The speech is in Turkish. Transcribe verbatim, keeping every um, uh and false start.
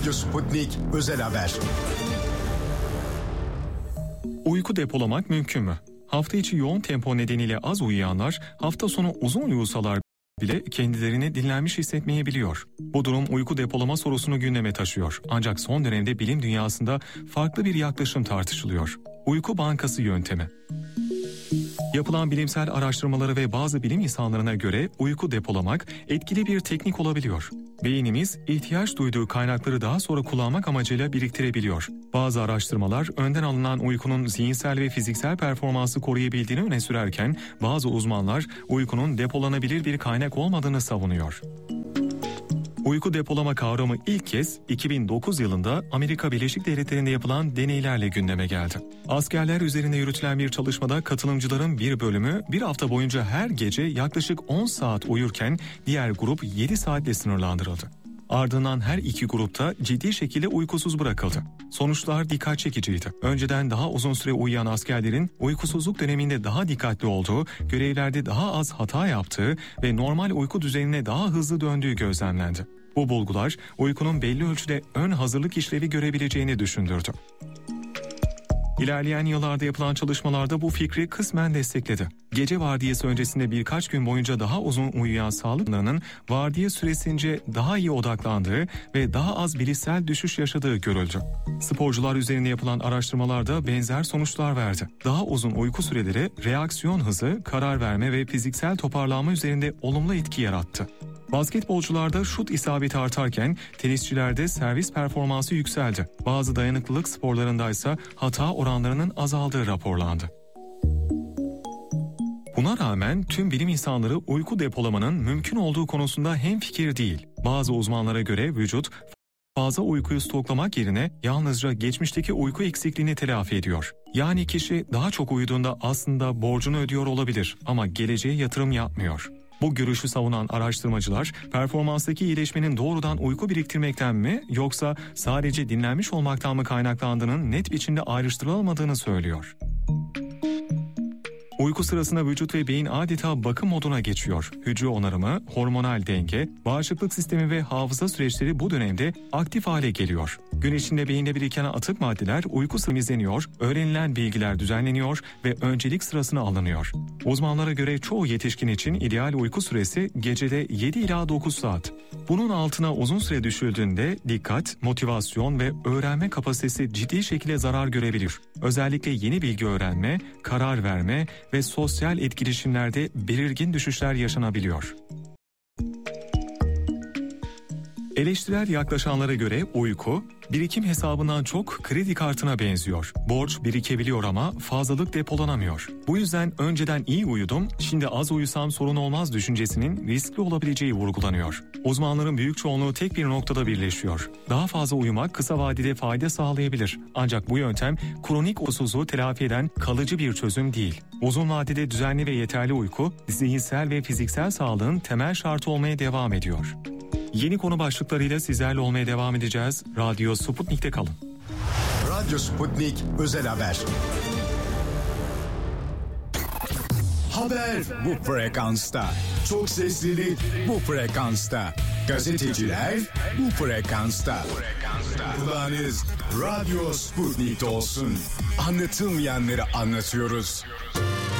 Radyo Sputnik Özel Haber. Uyku depolamak mümkün mü? Hafta içi yoğun tempo nedeniyle az uyuyanlar hafta sonu uzun uyusalar bile kendilerini dinlenmiş hissetmeyebiliyor. Bu durum uyku depolama sorusunu gündeme taşıyor. Ancak son dönemde bilim dünyasında farklı bir yaklaşım tartışılıyor. Uyku bankası yöntemi. Yapılan bilimsel araştırmaları ve bazı bilim insanlarına göre uyku depolamak etkili bir teknik olabiliyor. Beynimiz ihtiyaç duyduğu kaynakları daha sonra kullanmak amacıyla biriktirebiliyor. Bazı araştırmalar önden alınan uykunun zihinsel ve fiziksel performansı koruyabildiğini öne sürerken bazı uzmanlar uykunun depolanabilir bir kaynak olmadığını savunuyor. Uyku depolama kavramı ilk kez iki bin dokuz yılında Amerika Birleşik Devletleri'nde yapılan deneylerle gündeme geldi. Askerler üzerinde yürütülen bir çalışmada katılımcıların bir bölümü bir hafta boyunca her gece yaklaşık on saat uyurken diğer grup yedi saatle sınırlandırıldı. Ardından her iki grupta ciddi şekilde uykusuz bırakıldı. Sonuçlar dikkat çekiciydi. Önceden daha uzun süre uyuyan askerlerin uykusuzluk döneminde daha dikkatli olduğu, görevlerde daha az hata yaptığı ve normal uyku düzenine daha hızlı döndüğü gözlemlendi. Bu bulgular uykunun belli ölçüde ön hazırlık işlevi görebileceğini düşündürdü. İlerleyen yıllarda yapılan çalışmalarda bu fikri kısmen destekledi. Gece vardiyası öncesinde birkaç gün boyunca daha uzun uyuyan sağlıklılarının vardiya süresince daha iyi odaklandığı ve daha az bilişsel düşüş yaşadığı görüldü. Sporcular üzerinde yapılan araştırmalarda benzer sonuçlar verdi. Daha uzun uyku süreleri reaksiyon hızı, karar verme ve fiziksel toparlanma üzerinde olumlu etki yarattı. Basketbolcularda şut isabeti artarken tenisçilerde servis performansı yükseldi. Bazı dayanıklılık sporlarında ise hata oranlarının azaldığı raporlandı. Buna rağmen tüm bilim insanları uyku depolamanın mümkün olduğu konusunda hemfikir değil. Bazı uzmanlara göre vücut fazla uykuyu stoklamak yerine yalnızca geçmişteki uyku eksikliğini telafi ediyor. Yani kişi daha çok uyuduğunda aslında borcunu ödüyor olabilir ama geleceğe yatırım yapmıyor. Bu görüşü savunan araştırmacılar, performanstaki iyileşmenin doğrudan uyku biriktirmekten mi yoksa sadece dinlenmiş olmaktan mı kaynaklandığının net biçimde ayrıştırılamadığını söylüyor. Uyku sırasında vücut ve beyin adeta bakım moduna geçiyor. Hücre onarımı, hormonal denge, bağışıklık sistemi ve hafıza süreçleri bu dönemde aktif hale geliyor. Gün içinde beyinde biriken atık maddeler uyku sırasında temizleniyor, öğrenilen bilgiler düzenleniyor ve öncelik sırasına alınıyor. Uzmanlara göre çoğu yetişkin için ideal uyku süresi gecede yedi ila dokuz saat. Bunun altına uzun süre düşüldüğünde dikkat, motivasyon ve öğrenme kapasitesi ciddi şekilde zarar görebilir. Özellikle yeni bilgi öğrenme, karar verme ve sosyal etkileşimlerde belirgin düşüşler yaşanabiliyor. Eleştirel yaklaşanlara göre uyku, birikim hesabından çok kredi kartına benziyor. Borç birikebiliyor ama fazlalık depolanamıyor. Bu yüzden önceden iyi uyudum, şimdi az uyusam sorun olmaz düşüncesinin riskli olabileceği vurgulanıyor. Uzmanların büyük çoğunluğu tek bir noktada birleşiyor. Daha fazla uyumak kısa vadede fayda sağlayabilir. Ancak bu yöntem kronik uykusuzluğu telafi eden kalıcı bir çözüm değil. Uzun vadede düzenli ve yeterli uyku, zihinsel ve fiziksel sağlığın temel şartı olmaya devam ediyor. Yeni konu başlıklarıyla sizlerle olmaya devam edeceğiz. Radyo Sputnik'te kalın. Radyo Sputnik Özel Haber. Haber bu frekansta. Çok seslilik bu frekansta. Gazeteciler bu frekansta. Kulağınız Radyo Sputnik'te olsun. Anlatılmayanları anlatıyoruz.